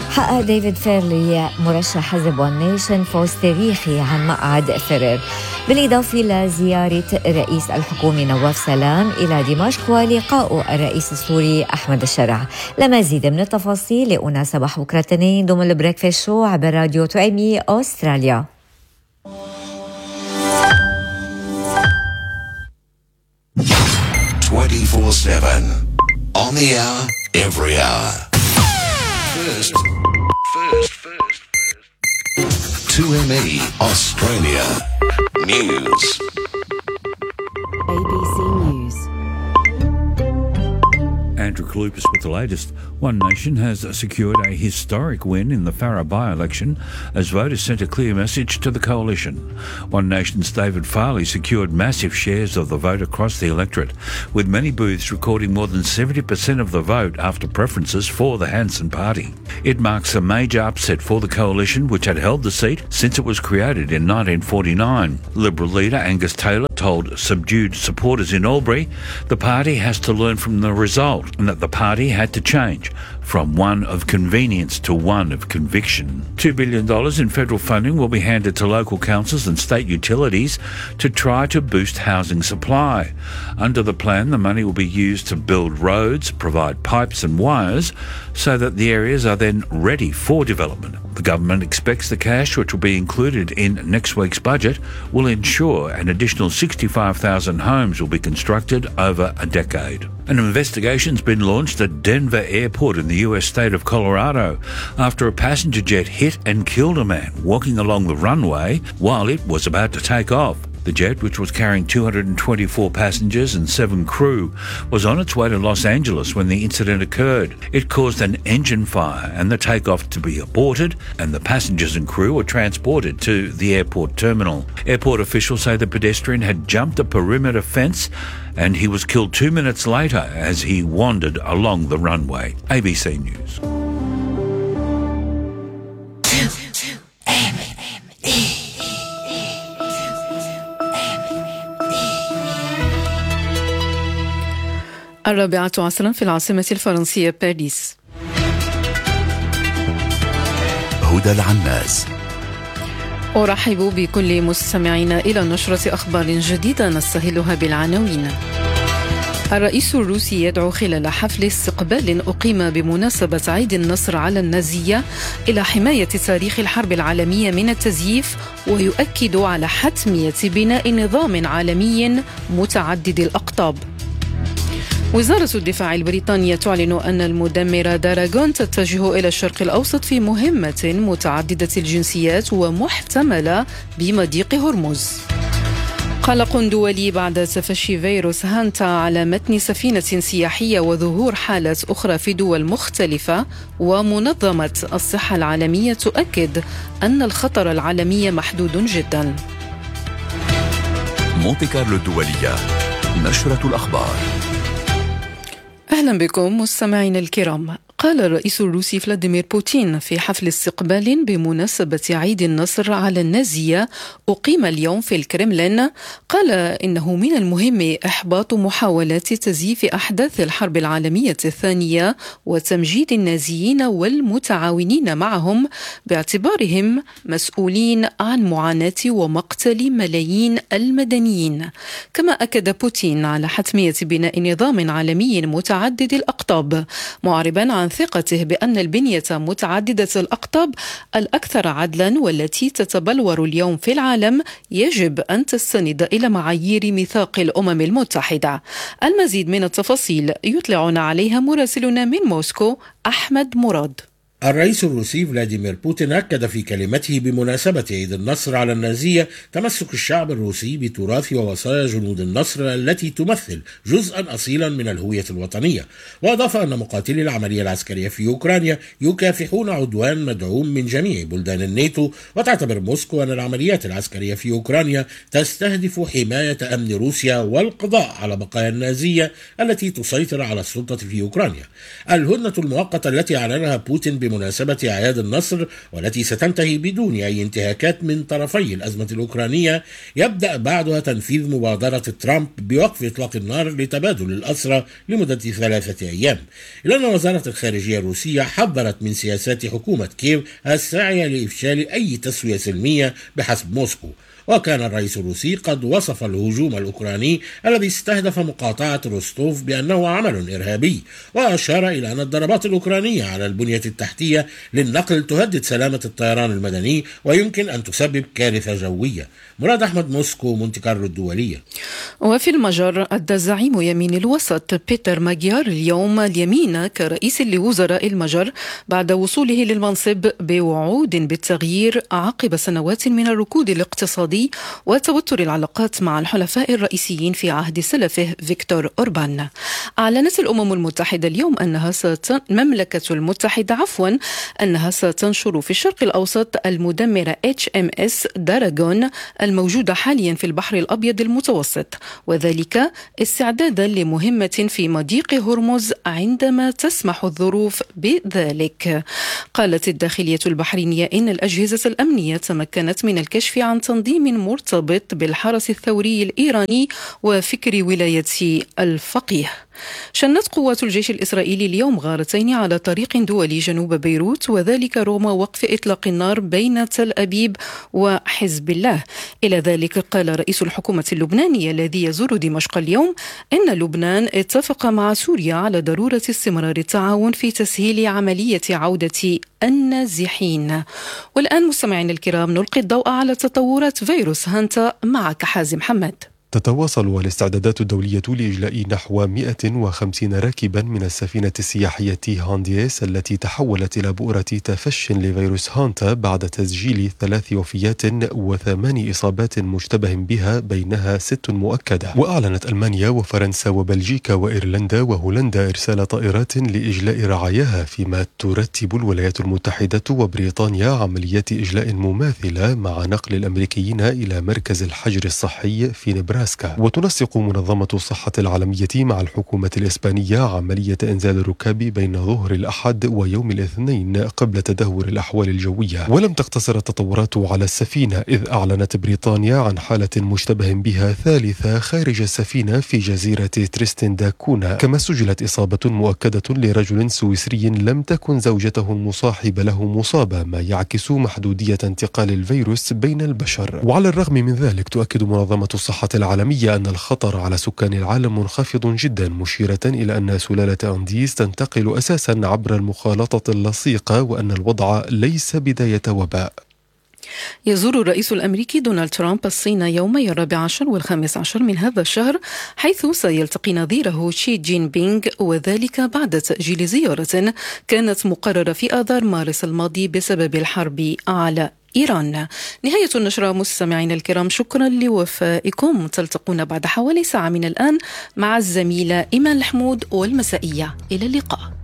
حقق ديفيد فيرلي مرشح حزب ون نيشن فوز تاريخي عن مقعد فرير، بالإضافة لزيارة رئيس الحكومة نواف سلام إلى دمشق ولقاء الرئيس السوري أحمد الشرع. لمزيد من التفاصيل لأنا صباح بكرة الاثنين ضمن البريكفاست شو عبر راديو توأمي أستراليا. On the hour, every hour. First. 2ME Australia News. ABC News. Andrew Kalupas with the latest. One Nation has secured a historic win in the Farrer by-election as voters sent a clear message to the coalition. One Nation's David Farley secured massive shares of the vote across the electorate, with many booths recording more than 70% of the vote after preferences for the Hanson Party. It marks a major upset for the coalition, which had held the seat since it was created in 1949. Liberal leader Angus Taylor told subdued supporters in Albury the party has to learn from the result and that the party had to change from one of convenience to one of conviction. $2 billion in federal funding will be handed to local councils and state utilities to try to boost housing supply. Under the plan, the money will be used to build roads, provide pipes and wires so that the areas are then ready for development. The government expects the cash, which will be included in next week's budget, will ensure an additional 65,000 homes will be constructed over a decade. An investigation's been launched at Denver Airport in the US state of Colorado after a passenger jet hit and killed a man walking along the runway while it was about to take off. The jet, which was carrying 224 passengers and 7 crew, was on its way to Los Angeles when the incident occurred. It caused an engine fire and the takeoff to be aborted, and the passengers and crew were transported to the airport terminal. Airport officials say the pedestrian had jumped a perimeter fence and he was killed 2 minutes later as he wandered along the runway. ABC News. الرابعة عصرا في العاصمة الفرنسية باريس. هدى العناز. أرحب بكل مستمعينا إلى نشرة أخبار جديدة نستهلها بالعناوين. الرئيس الروسي يدعو خلال حفل استقبال أقيم بمناسبة عيد النصر على النازية إلى حماية تاريخ الحرب العالمية من التزييف، ويؤكد على حتمية بناء نظام عالمي متعدد الأقطاب. وزارة الدفاع البريطانية تعلن أن المدمرة داراغون تتجه إلى الشرق الأوسط في مهمة متعددة الجنسيات ومحتملة بمضيق هرمز. قلق دولي بعد تفشي فيروس هانتا على متن سفينة سياحية وظهور حالات أخرى في دول مختلفة، ومنظمة الصحة العالمية تؤكد أن الخطر العالمي محدود جدا. مونتي كارلو الدولية، نشرة الأخبار. أهلا بكم مستمعينا الكرام. قال الرئيس الروسي فلاديمير بوتين في حفل استقبال بمناسبة عيد النصر على النازية أقيم اليوم في الكرملين، قال إنه من المهم إحباط محاولات تزييف أحداث الحرب العالمية الثانية وتمجيد النازيين والمتعاونين معهم باعتبارهم مسؤولين عن معاناة ومقتل ملايين المدنيين. كما أكد بوتين على حتمية بناء نظام عالمي متعدد الأقطاب، معربا عن ثقته بأن البنية متعددة الأقطاب الأكثر عدلا والتي تتبلور اليوم في العالم يجب أن تستند إلى معايير ميثاق الأمم المتحدة. المزيد من التفاصيل يطلعنا عليها مراسلنا من موسكو أحمد مراد. الرئيس الروسي فلاديمير بوتين أكد في كلمته بمناسبة عيد النصر على النازية تمسك الشعب الروسي بتراث ووصايا جنود النصر التي تمثل جزءا أصيلا من الهوية الوطنية، وأضاف أن مقاتلي العملية العسكرية في أوكرانيا يكافحون عدوان مدعوم من جميع بلدان الناتو، وتعتبر موسكو أن العمليات العسكرية في أوكرانيا تستهدف حماية أمن روسيا والقضاء على بقايا النازية التي تسيطر على السلطة في أوكرانيا. الهدنة المؤقتة التي أعلنها بوتين بمناسبة أعياد النصر والتي ستنتهي بدون أي انتهاكات من طرفي الأزمة الأوكرانية، يبدأ بعدها تنفيذ مبادرة ترامب بوقف إطلاق النار لتبادل الأسرى لمدة 3 أيام، إلا أن وزارة الخارجية الروسية حذرت من سياسات حكومة كييف الساعية لإفشال أي تسوية سلمية بحسب موسكو. وكان الرئيس الروسي قد وصف الهجوم الأوكراني الذي استهدف مقاطعة روستوف بأنه عمل إرهابي، وأشار إلى أن الضربات الأوكرانية على البنية التحتية للنقل تهدد سلامة الطيران المدني ويمكن أن تسبب كارثة جوية. مراد أحمد، موسكو، مونتي كارلو الدولية. وفي المجر أدى زعيم يمين الوسط بيتر ماجيار اليوم اليمين كرئيس لوزراء المجر بعد وصوله للمنصب بوعود بالتغيير عقب سنوات من الركود الاقتصادي وتوتر العلاقات مع الحلفاء الرئيسيين في عهد سلفه فيكتور أوربان. أعلنت الأمم المتحدة اليوم المملكة المتحدة أنها ستنشر في الشرق الأوسط المدمرة HMS داراغون الموجودة حاليا في البحر الأبيض المتوسط، وذلك استعدادا لمهمة في مضيق هرمز عندما تسمح الظروف بذلك. قالت الداخلية البحرينية إن الأجهزة الأمنية تمكنت من الكشف عن تنظيم مرتبط بالحرس الثوري الإيراني وفكر ولاية الفقيه. شنت قوات الجيش الإسرائيلي اليوم غارتين على طريق دولي جنوب بيروت، وذلك رغم وقف إطلاق النار بين تل أبيب وحزب الله. إلى ذلك قال رئيس الحكومة اللبنانية الذي يزور دمشق اليوم إن لبنان اتفق مع سوريا على ضرورة استمرار التعاون في تسهيل عملية عودة النازحين. والآن مستمعين الكرام نلقي الضوء على تطورات فيروس هانتا معك حازم حمد. تتواصل الاستعدادات الدولية لإجلاء نحو 150 راكبا من السفينة السياحية هانديس التي تحولت إلى بؤرة تفش لفيروس هانتا بعد تسجيل 3 وفيات و8 إصابات مشتبه بها بينها 6 مؤكدة. وأعلنت ألمانيا وفرنسا وبلجيكا وإيرلندا وهولندا إرسال طائرات لإجلاء رعاياها، فيما ترتب الولايات المتحدة وبريطانيا عمليات إجلاء مماثلة مع نقل الأمريكيين إلى مركز الحجر الصحي في نبراسكا. وتنسق منظمة الصحة العالمية مع الحكومة الإسبانية عملية إنزال الركاب بين ظهر الأحد ويوم الاثنين قبل تدهور الأحوال الجوية. ولم تقتصر التطورات على السفينة، إذ أعلنت بريطانيا عن حالة مشتبه بها ثالثة خارج السفينة في جزيرة تريستن دا كونا. كما سجلت إصابة مؤكدة لرجل سويسري لم تكن زوجته المصاحبة له مصابة، ما يعكس محدودية انتقال الفيروس بين البشر. وعلى الرغم من ذلك تؤكد منظمة الصحة العالمية أن الخطر على سكان العالم منخفض جدا، مشيرة إلى أن سلالة أنديز تنتقل أساسا عبر المخالطة اللصيقة وأن الوضع ليس بداية وباء. يزور الرئيس الأمريكي دونالد ترامب الصين يومي 14 و15 من هذا الشهر، حيث سيلتقي نظيره شي جين بينغ، وذلك بعد تأجيل زيارة كانت مقررة في آذار مارس الماضي بسبب الحرب على إيران. نهاية النشرة مستمعين الكرام، شكرا لوفائكم. تلتقون بعد حوالي ساعة من الآن مع الزميلة إيمان الحمود والمسائية. إلى اللقاء.